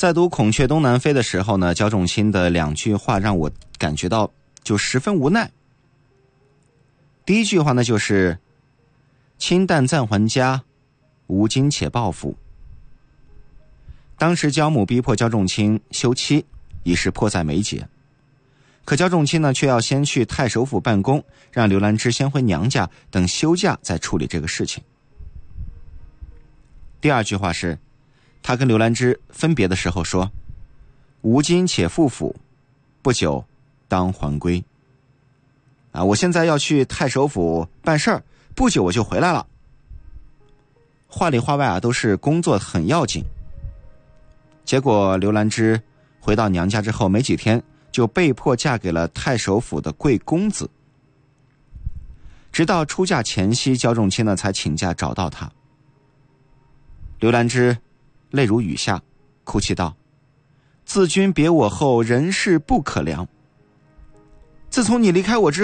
在读《孔雀东南飞》的时候呢，焦仲卿的2句话让我感觉到就十分无奈。第一句话呢就是卿旦暂还家，吾今且报复。当时焦母逼迫焦仲卿休妻，已是迫在眉睫。可焦仲卿呢却要先去太守府办公，让刘兰芝先回娘家，等休假再处理这个事情。第二句话是他跟刘兰芝分别的时候说，吾今且赴府，不久当还归。我现在要去太守府办事儿，不久我就回来了。话里话外都是工作很要紧。结果刘兰芝回到娘家之后没几天，就被迫嫁给了太守府的贵公子。直到出嫁前夕，焦仲卿呢才请假找到她。刘兰芝泪如雨下，哭泣道，自君别我后，人事不可量。自从你离开我之后，